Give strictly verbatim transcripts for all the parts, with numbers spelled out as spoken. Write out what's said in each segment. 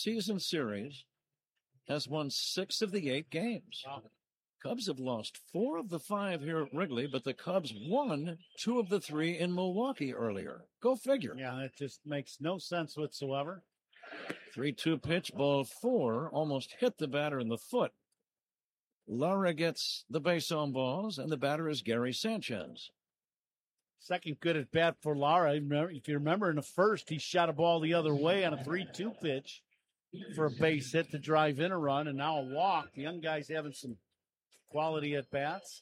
postseason series, has won six of the eight games. Wow. Cubs have lost four of the five here at Wrigley, but the Cubs won two of the three in Milwaukee earlier. Go figure. Yeah, that just makes no sense whatsoever. three two pitch, ball four, almost hit the batter in the foot. Lara gets the base on balls, and the batter is Gary Sanchez. Second good at bat for Lara. If you remember in the first, he shot a ball the other way on a three two pitch for a base hit to drive in a run, and now a walk. The young guy's having some quality at bats.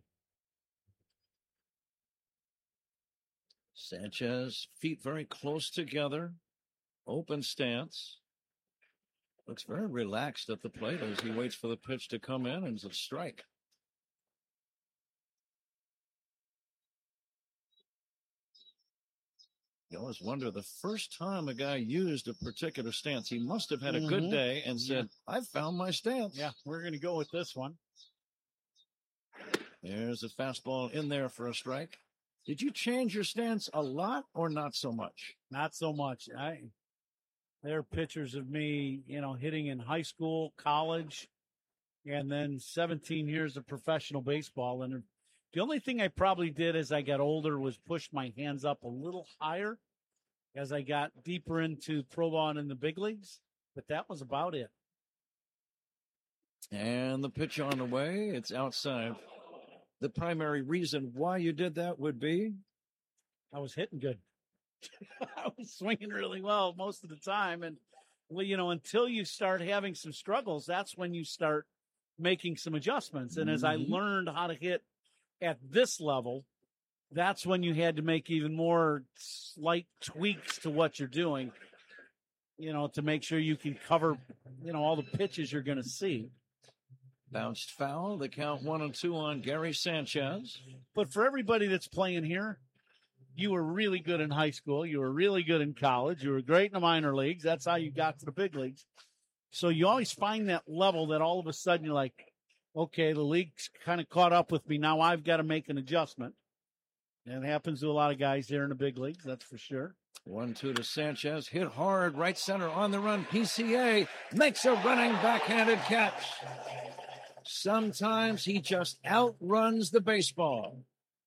Sanchez, feet very close together, open stance. Looks very relaxed at the plate as he waits for the pitch to come in, and it's a strike. You always wonder, the first time a guy used a particular stance, he must have had a good Mhm. day and said, Yeah. I've found my stance. Yeah, we're going to go with this one. There's a fastball in there for a strike. Did you change your stance a lot or not so much? Not so much. I There are pictures of me, you know, hitting in high school, college, and then seventeen years of professional baseball. And the only thing I probably did as I got older was push my hands up a little higher as I got deeper into pro ball and in the big leagues. But that was about it. And the pitch on the way, it's outside. The primary reason why you did that would be? I was hitting good. I was swinging really well most of the time. And, well, you know, until you start having some struggles, that's when you start making some adjustments. And as I Mhm. learned how to hit at this level, that's when you had to make even more slight tweaks to what you're doing, you know, to make sure you can cover, you know, all the pitches you're going to see. Bounced foul. The count one and two on Gary Sanchez. But for everybody that's playing here, you were really good in high school. You were really good in college. You were great in the minor leagues. That's how you got to the big leagues. So you always find that level that all of a sudden you're like, okay, the league's kind of caught up with me. Now I've got to make an adjustment. And it happens to a lot of guys there in the big leagues, that's for sure. One two to Sanchez. Hit hard. Right center on the run. P C A makes a running backhanded catch. Sometimes he just outruns the baseball.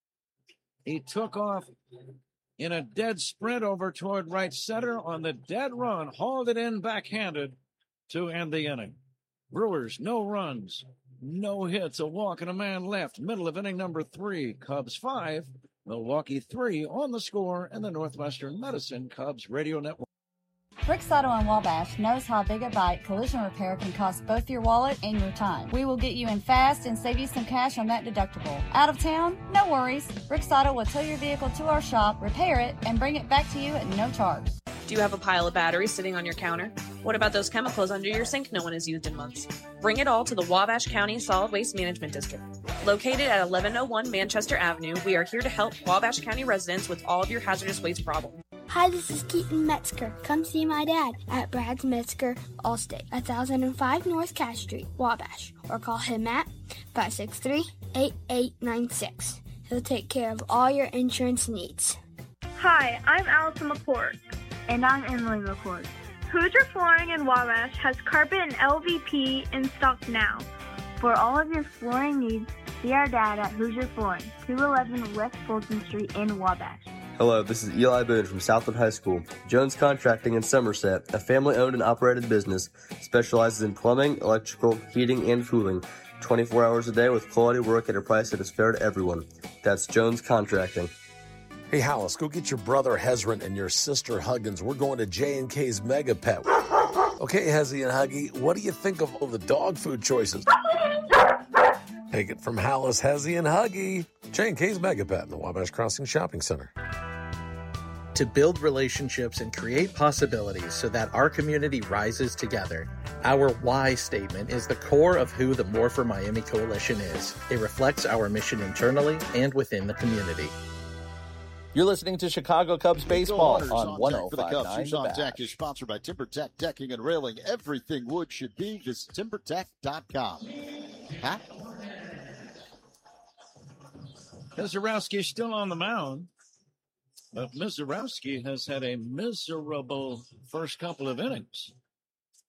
He took off in a dead sprint over toward right center on the dead run, hauled it in backhanded to end the inning. Brewers, no runs, no hits, a walk and a man left. Middle of inning number three. Cubs five, Milwaukee three on the score, and the Northwestern Medicine Cubs Radio Network. Bricks Auto in Wabash knows how big a bite collision repair can cost both your wallet and your time. We will get you in fast and save you some cash on that deductible. Out of town? No worries. Bricks Auto will tow your vehicle to our shop, repair it, and bring it back to you at no charge. Do you have a pile of batteries sitting on your counter? What about those chemicals under your sink no one has used in months? Bring it all to the Wabash County Solid Waste Management District. Located at eleven oh one Manchester Avenue, we are here to help Wabash County residents with all of your hazardous waste problems. Hi, this is Keaton Metzger. Come see my dad at Brad's Metzger Allstate, one thousand five North Cash Street, Wabash, or call him at five six three, eight eight nine six. He'll take care of all your insurance needs. Hi, I'm Allison McCord. And I'm Emily McCord. Hoosier Flooring in Wabash has carpet and L V P in stock now. For all of your flooring needs, see our dad at Hoosier Flooring, two eleven West Fulton Street in Wabash. Hello, this is Eli Boone from Southwood High School. Jones Contracting in Somerset, a family-owned and operated business, specializes in plumbing, electrical, heating, and cooling, twenty-four hours a day with quality work at a price that is fair to everyone. That's Jones Contracting. Hey, Hollis, go get your brother Hezron and your sister Huggins. We're going to J and K's Mega Pet. Okay, Hezzy and Huggy, what do you think of all the dog food choices? Take it from Hollis, Hezzy, and Huggy. J and K's Mega Pet in the Wabash Crossing Shopping Center. To build relationships and create possibilities so that our community rises together. Our why statement is the core of who the More for Miami Coalition is. It reflects our mission internally and within the community. You're listening to Chicago Cubs baseball on, on one oh five point nine. Shoes on Deck is sponsored by TimberTech Decking and Railing. Everything wood should be. Visit timber tech dot com. Pat? Mizorowski still on the mound, but Mizorowski has had a miserable first couple of innings.